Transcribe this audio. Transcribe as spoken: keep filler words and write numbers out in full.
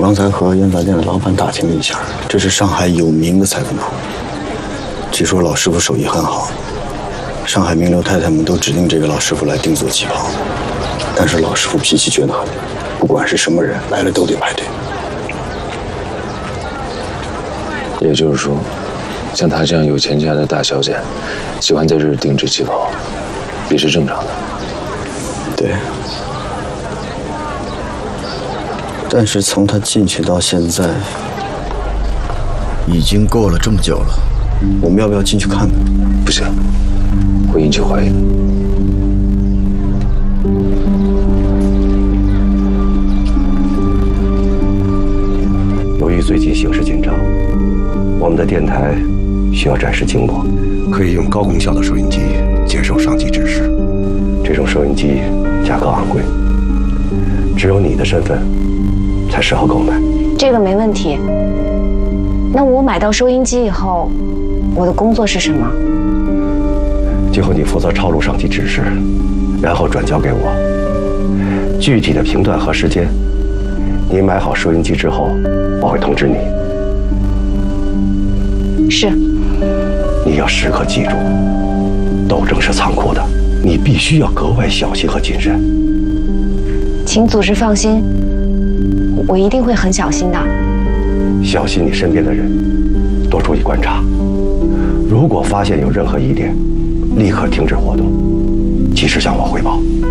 刚才和烟杂店的老板打听了一下，这是上海有名的裁缝铺。据说老师傅手艺很好，上海名流太太们都指定这个老师傅来定做旗袍。但是老师傅脾气倔得很，不管是什么人来了都得排队。 也就是说，像她这样有钱家的大小姐，喜欢在这儿定制旗袍，也是正常的。 对。但是从她进去到现在，已经过了这么久了，我们要不要进去看看？ 不行，会引起怀疑。 由于最近形势紧张，我们的电台需要暂时静默， 可以用高功效的收音机接受上级指示。 这种收音机价格昂贵，只有你的身份才适合购买。 这个没问题。那我买到收音机以后，我的工作是什么？ 今后你负责抄录上级指示，然后转交给我。具体的频段和时间，你买好收音机之后，我会通知你。 是。 你要时刻记住，斗争是残酷的，你必须要格外小心和谨慎。 请组织放心，我一定会很小心的。 小心你身边的人，多注意观察。如果发现有任何疑点，立刻停止活动，及时向我汇报。